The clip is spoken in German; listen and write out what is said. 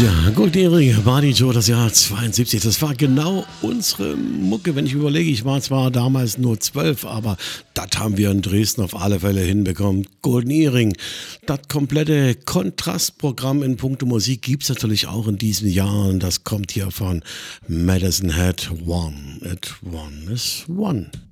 Ja, Goldering, Body Joe, das Jahr 72. Das war genau unsere Mucke. Wenn ich überlege, ich war zwar damals nur 12, aber das haben wir in Dresden auf alle Fälle hinbekommen. Golden Earring, das komplette Kontrastprogramm in puncto Musik gibt es natürlich auch in diesem Jahr. Und das kommt hier von Madison Head One. It One is One.